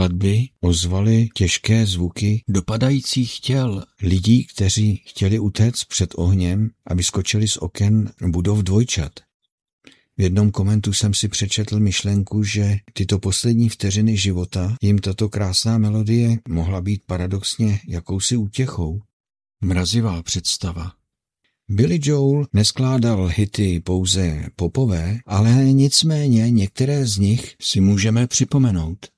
skladby ozvaly těžké zvuky dopadajících těl lidí, kteří chtěli utéct před ohněm a vyskočili z oken budov dvojčat. V jednom komentu jsem si přečetl myšlenku, že tyto poslední vteřiny života jim tato krásná melodie mohla být paradoxně jakousi útěchou. Mrazivá představa. Billy Joel neskládal hity pouze popové, ale nicméně některé z nich si můžeme připomenout.